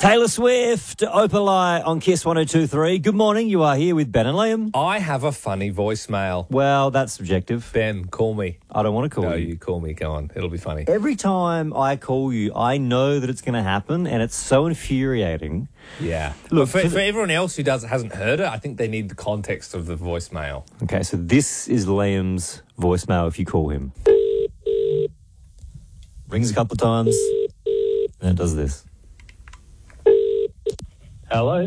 Taylor Swift, Opalai on Kiss 102.3. Good morning. You are here with Ben and Liam. I have a funny voicemail. Well, that's subjective. Ben, call me. I don't want to call No, you. you call me. Go on. It'll be funny. Every time I call you, I know that it's going to happen, and it's so infuriating. Yeah. Look, But for everyone else who hasn't heard it, I think they need the context of the voicemail. Okay, so this is Liam's voicemail if you call him. Rings a couple of times, and it does this. Hello?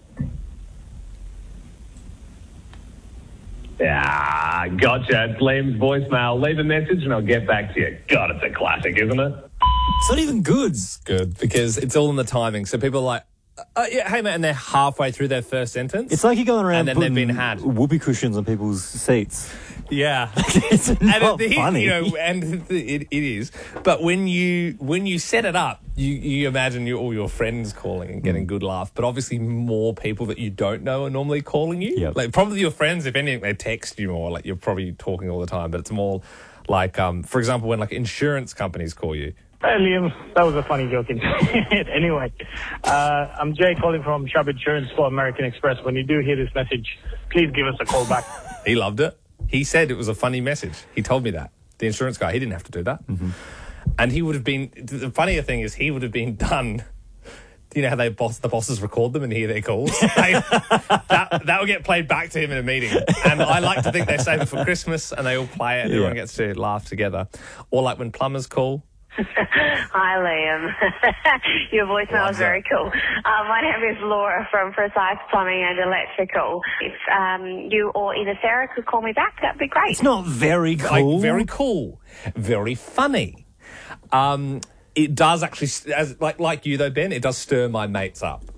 Yeah, gotcha. It's Liam's voicemail. Leave a message and I'll get back to you. God, it's a classic, isn't it? It's not even good. Good, because it's all in the timing. So people are like, yeah, hey, mate, and they're halfway through their first sentence. It's like you're going around And then they've putting been had. whoopee cushions on people's seats. Yeah. It's not funny. And it is. But when you set it up, you imagine all your friends calling and getting good laugh. But obviously more people that you don't know are normally calling you. Yep. Like probably your friends, if anything, they text you more. Like you're probably talking all the time. But it's more like, for example, when like insurance companies call you. Hey, Liam, that was a funny joke. Anyway, I'm Jay calling from Chubb Insurance for American Express. When you do hear this message, please give us a call back. He loved it. He said it was a funny message. He told me that. The insurance guy, he didn't have to do that. Mm-hmm. And he would have been, the funnier thing is he would have been done. You know how the bosses record them and hear their calls? That will get played back to him in a meeting. And I like to think they save it for Christmas and they all play it and everyone gets to laugh together. Or like when plumbers call. Hi, Liam. Your voicemail is very cool. My name is Laura from Precise Plumbing and Electrical. If you or either Sarah could call me back, that'd be great. It's not very cool. Like, very cool. Very funny. It does actually, like you though, Ben, it does stir my mates up.